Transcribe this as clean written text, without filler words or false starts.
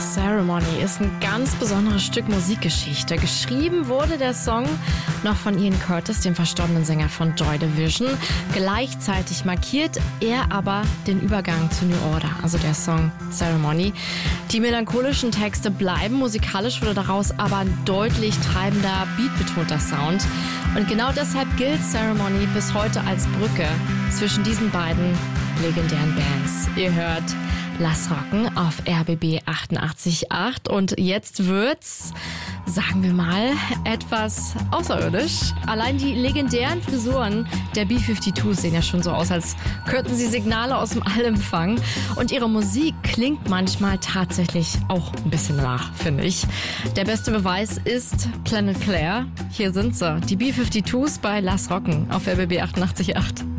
Ceremony ist ein ganz besonderes Stück Musikgeschichte. Geschrieben wurde der Song noch von Ian Curtis, dem verstorbenen Sänger von Joy Division. Gleichzeitig markiert er aber den Übergang zu New Order, also der Song Ceremony. Die melancholischen Texte bleiben, musikalisch wurde daraus aber ein deutlich treibender, beatbetonter Sound. Und genau deshalb gilt Ceremony bis heute als Brücke zwischen diesen beiden legendären Bands. Ihr hört Lass Rocken auf RBB 88.8 und jetzt wird's, sagen wir mal, etwas außerirdisch. Allein die legendären Frisuren der B-52s sehen ja schon so aus, als könnten sie Signale aus dem All empfangen. Und ihre Musik klingt manchmal tatsächlich auch ein bisschen nach, finde ich. Der beste Beweis ist Planet Claire. Hier sind sie, die B-52s bei Lass Rocken auf RBB 88.8.